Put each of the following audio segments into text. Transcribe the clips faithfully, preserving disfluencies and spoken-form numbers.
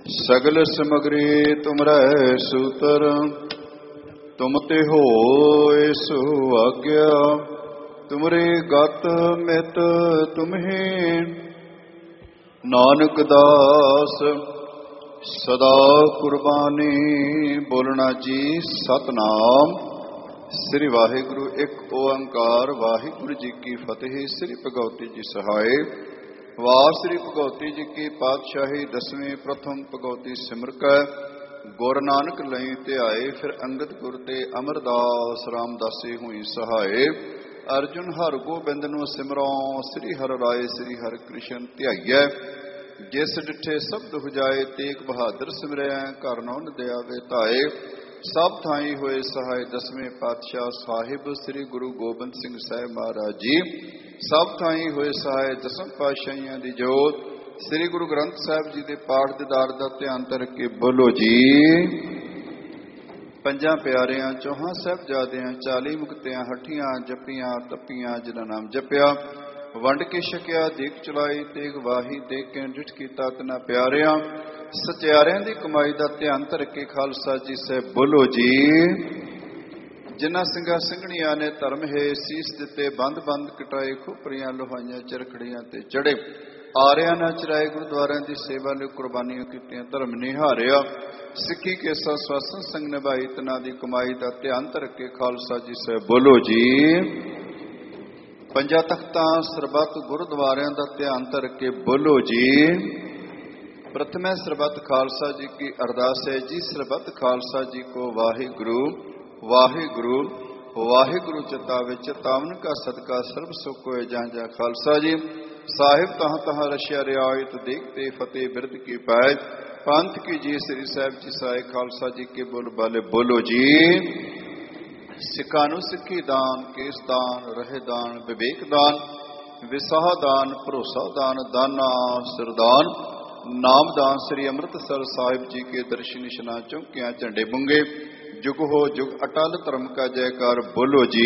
सगल समग्री तुमरै सूतर, तुम ते होए सो आज्ञा। तुमरे गत मित तुम्हें, नानक दास सदा कुर्बानी। बोलना जी सतनाम श्री वाहिगुरु। एक ओंकार वाहिगुरु जी की फतेह। श्री भगवती जी सहाय। वाह श्री भगवती जी की पातशाही। दसवीं प्रथम भगवती सिमर कै, गुर नानक लई ध्याए। फिर अंगद गुर ते अमरदास रामदासी हुई सहाय। अर्जुन हर गोबिंद नु सिमरों, श्री हर राय श्री हर कृष्ण ध्याइयै। जिस डिठे सब दुख जाए, तेग बहादुर सिमरै। घर नौन दया वे धाए, सब थाई होए सहाय। दसवें पातशाह साहिब श्री गुरु गोबिंद सिंह साहिब महाराज जी, सब थाई होए सहाय। दसम पातशाहियां दी जोत श्री गुरु ग्रंथ साहिब जी के पाठ दीदार का ध्यान धर के बोलो जी। पंजा प्यारियां चौहां साहिबजादियां, चाली मुक्तियां हठियां जपियां तपियां। जिन्हां नाम जपिया वंड के छकिया, देख चलाई तेग वाही। देख के डिठ कीता तना प्यारियां, सत्यारियां दी कमाई का ध्यान धर के खालसा जी साहिब बोलो जी। जिन्हां ਸਿੰਘਾਂ ਸਿੰਘਣੀਆਂ ने धर्म है सीस दिते, बंद बंद कटाए। खोपरियां लोहाइयां चरखड़ियां ते चढ़े। आरिया ना चराए, गुरुद्वारियां दी सेवा लई कुर्बानियां कीतियां। धर्म निहारिया, सिक्खी केसा स्वासन संग निभाई। तना दी कमाई का ध्यान धर के खालसा जी साहिब बोलो जी। पंजा तख्तां सरबत गुरुद्वारियां का ध्यान धर के बोलो जी। प्रथम सरबत खालसा जी की अरदास है जी। सरबत खालसा जी को वाहिगुरु वाहिगुरु वाहिगुरु चितावे। चितावन का सदका सर्व सुख होए जहाँ जहाँ खालसा जी साहिब। तहाँ तहाँ रशिया रियायत देखते फतेह बिरद की पाए। पंथ की जी श्री साहिब जी साहे। खालसा जी के बोल बाले बोलो जी। सिखा नूं सिक्खी दान, केस दान, रहे दान, विवेक दान, विसाह दान, भरोसा दान, दाना सिरदान, नाम दान। श्री अमृतसर साहिब जी के दर्शन निशाना चौकियां झंडे बुंगे। जुग हो जुग अटल धर्म का जयकार बोलो जी।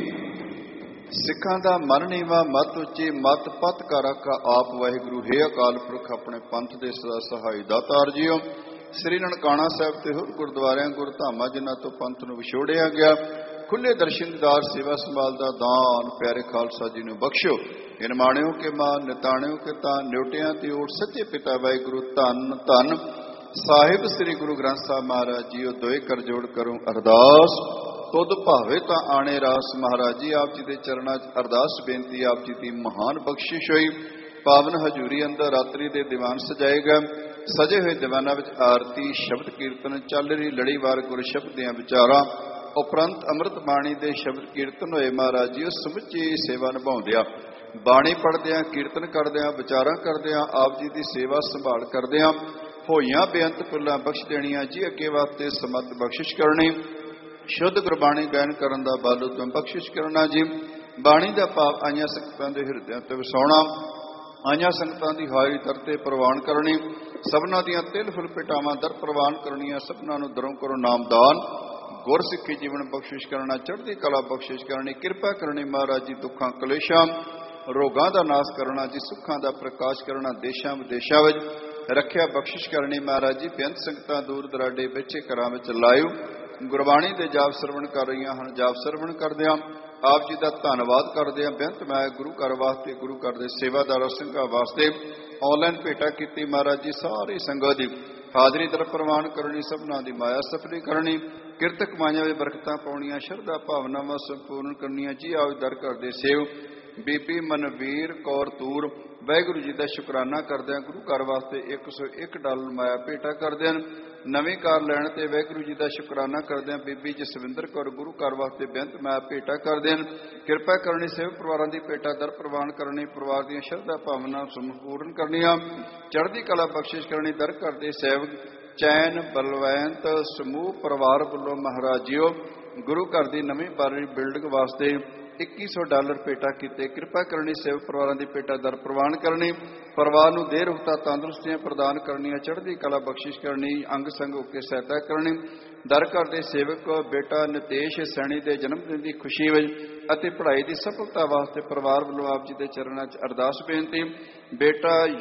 सिखां दा मन नीवा मत उच्ची, मत पत कर आखा आप वाहिगुरु। हे अकाल पुरख अपने पंथ दे सदा सहाय दातार जीओ। श्री ननकाणा साहिब ते होर गुरुद्वारियां गुरधामां जिन्हां तो पंथ नूं विछोड़िया गया, खुले दर्शन दीदार सेवा संभाल दा दान प्यारे खालसा जी नूं बख्शो। इन माणियों के मान निताणियों के तान, न्योटियां दी ओट सच्चे पिता वाहिगुरु। धन धन साहिब श्री गुरु ग्रंथ साहिब महाराज जी। दोए कर जोड़ करूं अरदास, तुद भावे तां आणे रास। महाराज जी आप जी के चरणा च अरदास बेनती। आप जी की महान बख्शिश हुई। पावन हजूरी अंदर रात्रि दे दीवान सजाए गए। सजे हुए दीवाना विच आरती शब्द कीर्तन चल रही। लड़ीवार गुर शब्द दियां विचारां उपरंत अमृत बाणी दे शब्द कीर्तन होए। महाराज जी समुची सेवा निभाउंदियां, बाणी पढ़दियां, कीर्तन करदियां, विचारां करदियां, आप जी की सेवा संभाल करदियां होइयां बेअंत पुल्लां बख्श देणियां जी। अगे वास्ते समत बख्शिश करनी। शुद्ध गुरबाणी गायन करन दा बल उद्यम बख्शिश करना जी। बाणी दा भाव आईयां संगतां दे हिरदियां ते वसाउणा। आईयां संगतां दी हारी दर ते प्रवान करनी। सबना दियां तिल फुल पिटावां दर प्रवान करनियां। सबना नूं दरों करो नामदान। गुर सिੱਖੀ जीवन बख्शिश करना। चढ़दी कला बख्शिश करनी। किरपा करनी महाराज जी। दुखां कलेशां रोगां दा नाश करना जी। सुखां दा प्रकाश करना। देशां विदेशां विच रखिया बख्शिश करनी महाराज जी। बेअंत संगतां दूर दराडे बेचे घरां विच लाइव गुरबाणी दे जाप सरवण कर रहीआं हन। जाप सरवण करदिआं आप जी का धन्नवाद करदे हां। बेअंत मैं गुरु घर वास्ते, गुरु घर दे सेवादारां संघां वास्ते ऑनलाइन भेटा कीती महाराज जी। सारी संगत दी हाजरी दर प्रवान करनी। सबना दी माया सफली करनी। किरत कमाइयां विच बरकतां पाउणियां। शरधा भावनावां संपूर्ण करनियां जी। आओ दर घर दे सेव बीबी मनवीर कौर तूर वाहिगुरु जी का शुकराना करदे गुरु घर वास्ते एक सौ एक डॉलर माया भेटा करदे हन। नवीं कार लैण ते वाहिगुरु जी का शुकराना करदे बीबी जसविंदर कौर गुरु घर वास्ते बेअंत माया भेटा करदे हन। किरपा करनी सेवक परिवारां दी भेटा दर प्रवान करनी। परिवार दी शरधा भावना संपूर्ण करनियां। चढ़दी कला बख्शिश करनी। दर घर दे सेवक चैन बलवंत समूह परिवार वल्लों महाराज जीओ गुरु घर की नवीं बारी बिल्डिंग वास्ते इक्की सौ डॉलर भेटा किते। कृपा करनी सेवक परिवारों की भेटा दर प्रवान करनी। परिवार नूं देर रुखता तंदुरुस्तियां प्रदान करनियां। चढ़दी कला बख्शिश करनी। अंग संग होके सहायता करनी। दर घर के सेवक बेटा नितेश सैनी के जन्मदिन की खुशी विच अते पढ़ाई की सफलता वास्ते परिवार वालों आप जी के चरणों च अरदास बेनती। बेटा